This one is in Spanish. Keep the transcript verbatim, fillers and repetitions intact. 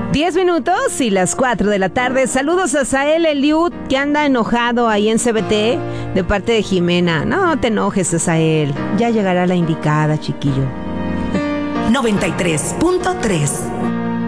Diez minutos y las cuatro de la tarde. Saludos a Sael Eliud, que anda enojado ahí en C B T, de parte de Jimena. No te enojes, Sael. Ya llegará la indicada, chiquillo. noventa y tres punto tres